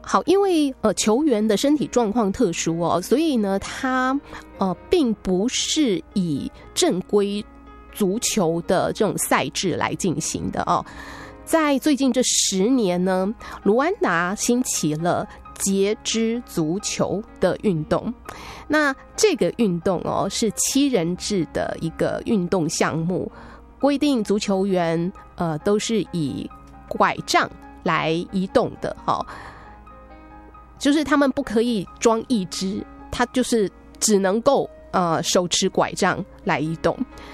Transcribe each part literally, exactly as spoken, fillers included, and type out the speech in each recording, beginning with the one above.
好，因为呃球员的身体状况特殊哦，所以呢，他呃并不是以正规足球的这种赛制来进行的哦。在最近这十年呢，卢安达兴起了截肢足球的运动。那这个运动哦是七人制的一个运动项目，规定足球员呃都是以拐杖来移动的哦。就是他们不可以装义肢，他就是只能够呃手持拐杖来移动。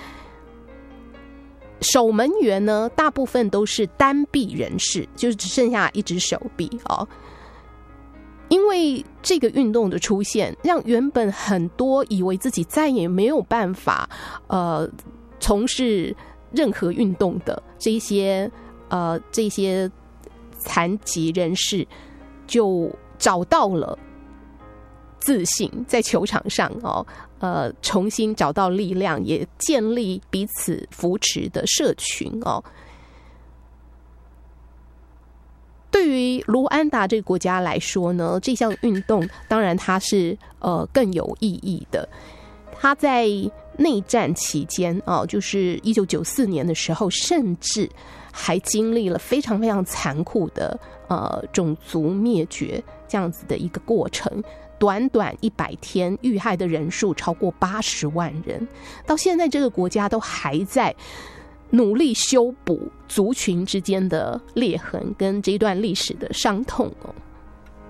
守门员呢，大部分都是单臂人士，就是只剩下一只手臂哦。因为这个运动的出现，让原本很多以为自己再也没有办法呃从事任何运动的这些呃这些残疾人士，就找到了自信，在球场上哦，呃，重新找到力量，也建立彼此扶持的社群哦。对于卢安达这个国家来说呢，这项运动当然它是呃更有意义的。它在内战期间哦，就是一九九四年的时候，甚至还经历了非常非常残酷的呃种族灭绝这样子的一个过程。短短一百天，遇害的人数超过八十万人。到现在，这个国家都还在努力修补族群之间的裂痕跟这一段历史的伤痛哦。